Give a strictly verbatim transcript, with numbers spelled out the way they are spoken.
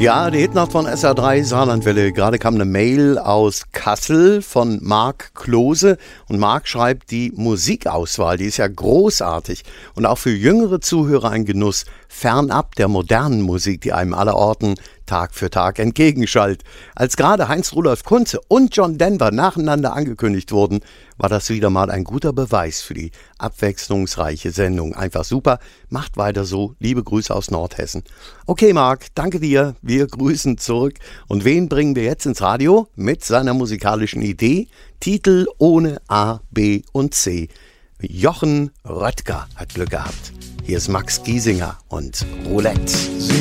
Ja, die Hitnacht von S R drei Saarlandwelle. Gerade kam eine Mail aus Kassel von Marc Klose. Und Marc schreibt, die Musikauswahl, die ist ja großartig. Und auch für jüngere Zuhörer ein Genuss, fernab der modernen Musik, die einem allerorten Tag für Tag entgegenschallt. Als gerade Heinz-Rudolf Kunze und John Denver nacheinander angekündigt wurden, war das wieder mal ein guter Beweis für die abwechslungsreiche Sendung. Einfach super, macht weiter so. Liebe Grüße aus Nordhessen. Okay, Marc, danke dir. Wir grüßen zurück. Und wen bringen wir jetzt ins Radio? Mit seiner musikalischen Idee. Titel ohne A, B und C. Jochen Röttger hat Glück gehabt. Hier ist Max Giesinger und Roulette. Sie